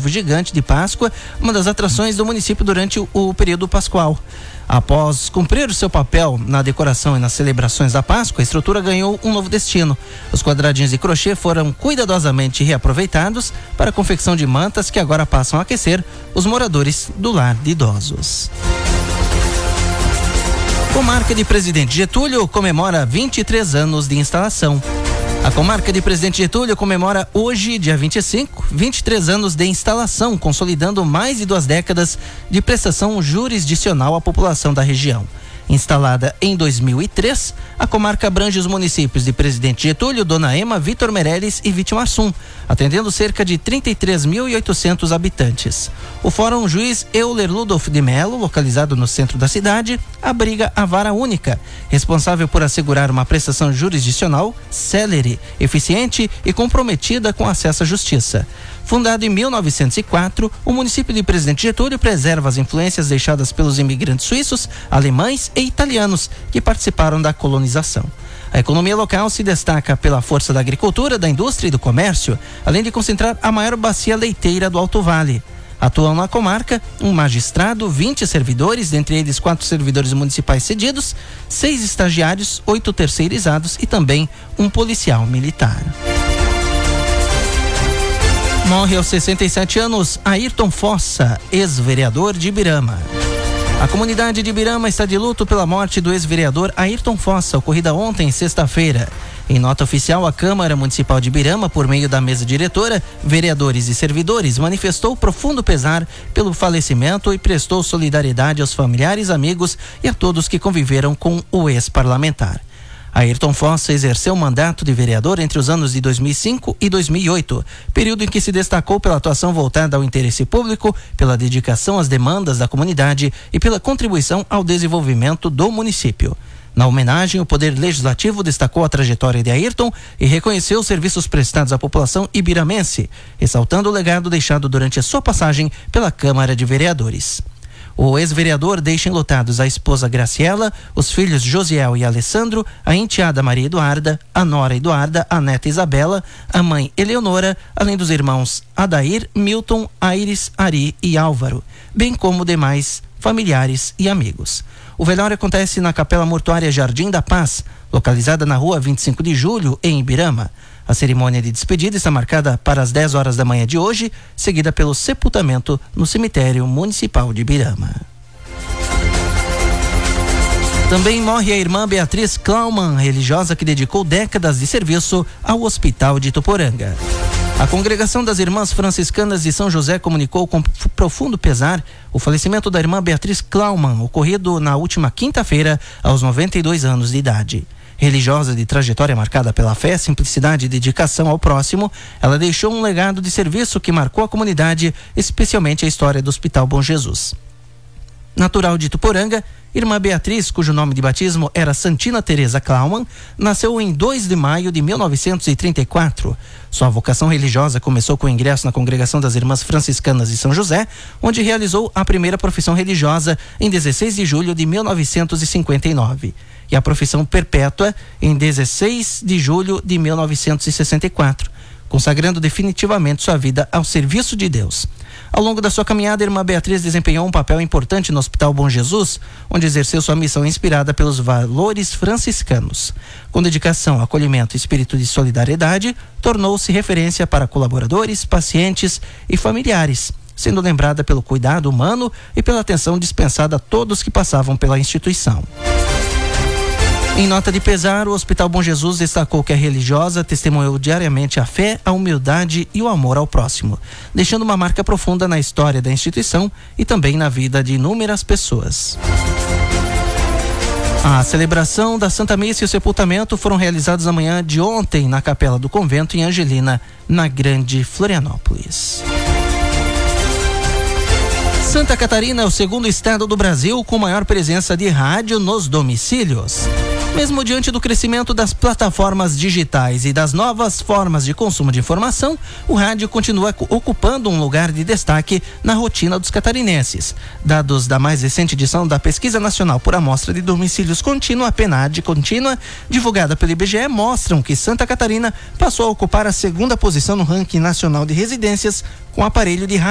ovo gigante de Páscoa, uma das atrações do município durante o período pascual. Após cumprir o seu papel na decoração e nas celebrações da Páscoa, a estrutura ganhou um novo destino. Os quadradinhos de crochê foram cuidadosamente reaproveitados para a confecção de mantas que agora passam a aquecer os moradores do lar de idosos. Comarca de Presidente Getúlio comemora 23 anos de instalação. A comarca de Presidente Getúlio comemora hoje, dia 25, 23 anos de instalação, consolidando mais de 2 décadas de prestação jurisdicional à população da região. Instalada em 2003, a comarca abrange os municípios de Presidente Getúlio, Dona Ema, Vitor Meireles e Vitimarsum, atendendo cerca de 33.800 habitantes. O Fórum Juiz Euler Ludolf de Mello, localizado no centro da cidade, abriga a vara única, responsável por assegurar uma prestação jurisdicional célere, eficiente e comprometida com acesso à justiça. Fundado em 1904, o município de Presidente Getúlio preserva as influências deixadas pelos imigrantes suíços, alemães e italianos que participaram da colonização. A economia local se destaca pela força da agricultura, da indústria e do comércio, além de concentrar a maior bacia leiteira do Alto Vale. Atuam na comarca um magistrado, 20 servidores, dentre eles 4 servidores municipais cedidos, 6 estagiários, 8 terceirizados e também um policial militar. Morre aos 67 anos Ayrton Fossa, ex-vereador de Ibirama. A comunidade de Ibirama está de luto pela morte do ex-vereador Ayrton Fossa, ocorrida ontem, sexta-feira. Em nota oficial, a Câmara Municipal de Ibirama, por meio da mesa diretora, vereadores e servidores, manifestou profundo pesar pelo falecimento e prestou solidariedade aos familiares, amigos e a todos que conviveram com o ex-parlamentar. Ayrton Fossa exerceu o mandato de vereador entre os anos de 2005 e 2008, período em que se destacou pela atuação voltada ao interesse público, pela dedicação às demandas da comunidade e pela contribuição ao desenvolvimento do município. Na homenagem, o Poder Legislativo destacou a trajetória de Ayrton e reconheceu os serviços prestados à população ibiramense, ressaltando o legado deixado durante a sua passagem pela Câmara de Vereadores. O ex-vereador deixa enlutados a esposa Graciela, os filhos Josiel e Alessandro, a enteada Maria Eduarda, a nora Eduarda, a neta Isabela, a mãe Eleonora, além dos irmãos Adair, Milton, Aires, Ari e Álvaro, bem como demais familiares e amigos. O velório acontece na Capela Mortuária Jardim da Paz, localizada na rua 25 de Julho, em Ibirama. A cerimônia de despedida está marcada para as 10 horas da manhã de hoje, seguida pelo sepultamento no cemitério municipal de Ibirama. Também morre a irmã Beatriz Klaumann, religiosa que dedicou décadas de serviço ao Hospital de Ituporanga. A Congregação das Irmãs Franciscanas de São José comunicou com profundo pesar o falecimento da irmã Beatriz Klaumann, ocorrido na última quinta-feira, aos 92 anos de idade. Religiosa de trajetória marcada pela fé, simplicidade e dedicação ao próximo, ela deixou um legado de serviço que marcou a comunidade, especialmente a história do Hospital Bom Jesus. Natural de Ituporanga, irmã Beatriz, cujo nome de batismo era Santina Teresa Klaumann, nasceu em 2 de maio de 1934. Sua vocação religiosa começou com o ingresso na Congregação das Irmãs Franciscanas de São José, onde realizou a primeira profissão religiosa em 16 de julho de 1959. E a profissão perpétua em 16 de julho de 1964, consagrando definitivamente sua vida ao serviço de Deus. Ao longo da sua caminhada, a irmã Beatriz desempenhou um papel importante no Hospital Bom Jesus, onde exerceu sua missão inspirada pelos valores franciscanos. Com dedicação, acolhimento e espírito de solidariedade, tornou-se referência para colaboradores, pacientes e familiares, sendo lembrada pelo cuidado humano e pela atenção dispensada a todos que passavam pela instituição. Em nota de pesar, o Hospital Bom Jesus destacou que a religiosa testemunhou diariamente a fé, a humildade e o amor ao próximo, deixando uma marca profunda na história da instituição e também na vida de inúmeras pessoas. A celebração da Santa Missa e o sepultamento foram realizados na manhã de ontem na Capela do Convento em Angelina, na Grande Florianópolis. Santa Catarina é o segundo estado do Brasil com maior presença de rádio nos domicílios. Mesmo diante do crescimento das plataformas digitais e das novas formas de consumo de informação, o rádio continua ocupando um lugar de destaque na rotina dos catarinenses. Dados da mais recente edição da Pesquisa Nacional por Amostra de Domicílios Contínua, a PNAD Contínua, divulgada pelo IBGE, mostram que Santa Catarina passou a ocupar a segunda posição no ranking nacional de residências com aparelho de rádio.